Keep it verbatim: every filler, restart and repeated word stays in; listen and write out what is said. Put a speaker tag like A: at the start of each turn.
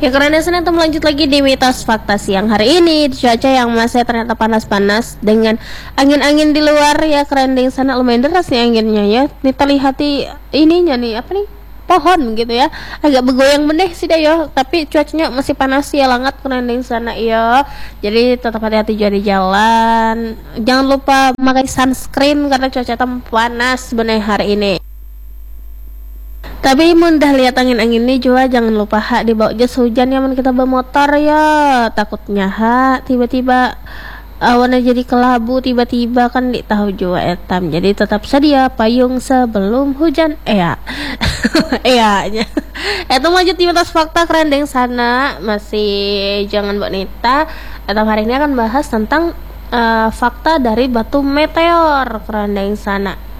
A: Ya karena sana tuh melanjut lagi di mitos fakta siang hari ini. Cuaca yang masih ternyata panas-panas dengan angin-angin di luar ya, keren di sana lumayan deras nih anginnya ya. Nih terlihat di ininya nih apa nih, pohon gitu ya, agak bergoyang meneh sih dah ya, tapi cuacanya masih panas ya, langat keren di sana ya. Jadi tetap hati-hati juga di jalan, jangan lupa pakai sunscreen karena cuaca panas bener hari ini. Tapi mudah lihat angin-angin ini juga jangan lupa hak dibawa jas hujan ya, kita bermotor ya, takutnya hak tiba-tiba awannya jadi kelabu tiba-tiba kan di tahu juga etam. Jadi tetap sedia payung sebelum hujan ya. Iya nya. Itu lanjut di atas fakta keren deng sana, masih jangan buat Nita. Etam hari ini akan bahas tentang uh, fakta dari batu meteor keren deng sana.